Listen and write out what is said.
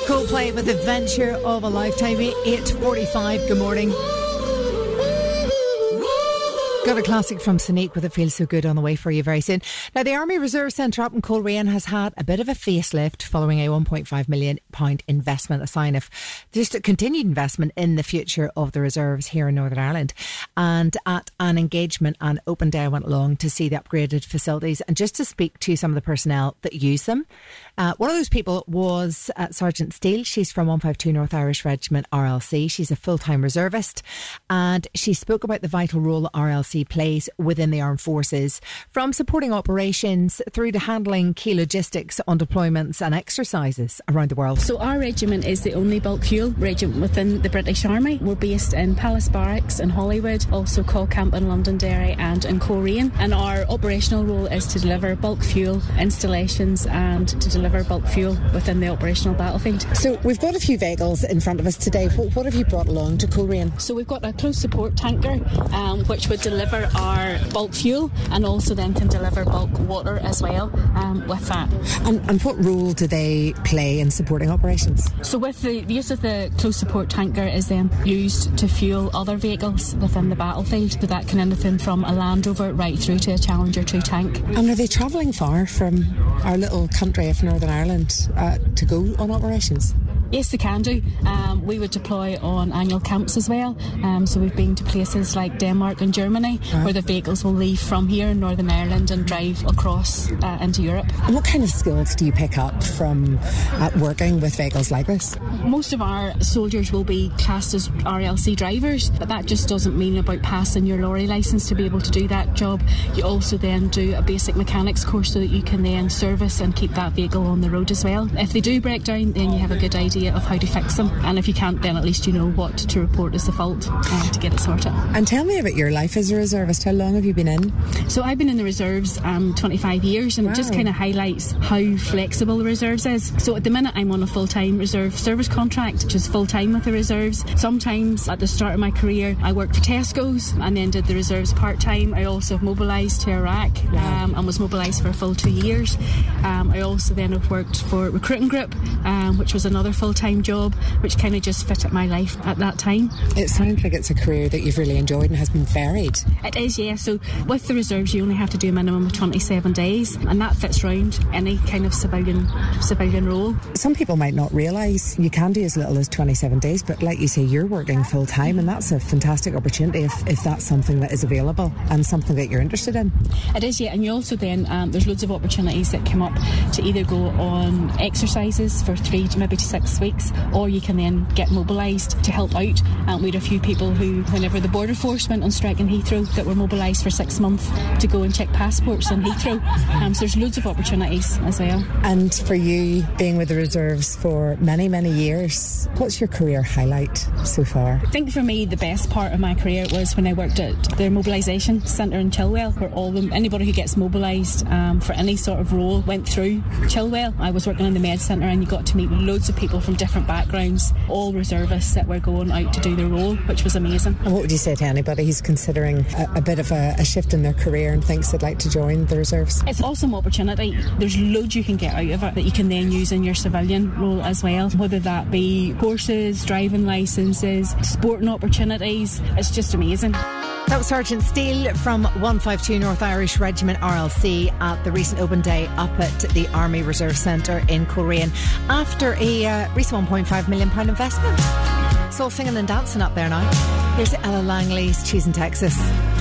Coldplay with Adventure of a Lifetime, 8:45. Good morning. Got a classic from Sonique with It Feels So Good on the way for you very soon. Now, the Army Reserve Centre up in Coleraine has had a bit of a facelift following a £1.5 million investment, a sign of just a continued investment in the future of the reserves here in Northern Ireland. And at an engagement and open day, I went along to see the upgraded facilities and just to speak to some of the personnel that use them. One of those people was Sergeant Steele. She's from 152 North Irish Regiment RLC. She's a full-time reservist, and she spoke about the vital role that RLC plays within the armed forces, from supporting operations through to handling key logistics on deployments and exercises around the world. So our regiment is the only bulk fuel regiment within the British Army. We're based in Palace Barracks in Holywood, also Call Camp in Londonderry and in Coleraine, and our operational role is to deliver bulk fuel installations and to deliver bulk fuel within the operational battlefield. So we've got a few vehicles in front of us today. What have you brought along to Coleraine? So we've got a close support tanker which would deliver our bulk fuel and also then can deliver bulk water as well with that. And what role do they play in supporting operations? So with the use of the close support tanker is then used to fuel other vehicles within the battlefield. So that can anything from a Land Rover right through to a Challenger 2 tank. And are they travelling far from our little country of Northern Ireland to go on operations? Yes, they can do. We would deploy on annual camps as well. So we've been to places like Denmark and Germany where the vehicles will leave from here in Northern Ireland and drive across into Europe. And what kind of skills do you pick up from working with vehicles like this? Most of our soldiers will be classed as RLC drivers, but that just doesn't mean about passing your lorry licence to be able to do that job. You also then do a basic mechanics course so that you can then service and keep that vehicle on the road as well. If they do break down, then you have a good idea of how to fix them, and if you can't, then at least you know what to report as the fault to get it sorted. And tell me about your life as a reservist. How long have you been in? So I've been in the reserves 25 years, and It just kind of highlights how flexible the reserves is. So at the minute I'm on a full-time reserve service contract, which is full-time with the reserves. Sometimes at the start of my career I worked for Tesco's and then did the reserves part-time. I also have mobilised to Iraq and was mobilised for a full 2 years. I also then have worked for Recruiting Group, which was another full-time job, which kind of just fit at my life at that time. It sounds like it's a career that you've really enjoyed and has been varied. It is, yeah. So with the reserves you only have to do a minimum of 27 days, and that fits round any kind of civilian role. Some people might not realise you can do as little as 27 days, but like you say, you're working full-time, and that's a fantastic opportunity if that's something that is available and something that you're interested in. It is, yeah. And you also then there's loads of opportunities that come up to either go on exercises for 3 to maybe to 6 weeks, or you can then get mobilised to help out. We had a few people who, whenever the Border Force went on strike in Heathrow, that were mobilised for 6 months to go and check passports in Heathrow. So there's loads of opportunities as well. And for you, being with the reserves for many, many years, what's your career highlight so far? I think for me the best part of my career was when I worked at the mobilisation centre in Chilwell, where anybody who gets mobilised for any sort of role went through Chilwell. I was working in the med centre, and you got to meet loads of people from different backgrounds, all reservists that were going out to do their role, which was amazing. And what would you say to anybody who's considering a bit of a shift in their career and thinks they'd like to join the reserves? It's an awesome opportunity. There's loads you can get out of it that you can then use in your civilian role as well, whether that be courses, driving licences, sporting opportunities. It's just amazing. That was Sergeant Steele from 152 North Irish Regiment RLC at the recent open day up at the Army Reserve Centre in Coleraine after a recent £1.5 million investment. It's all singing and dancing up there now. Here's Ella Langley's Choosing Texas.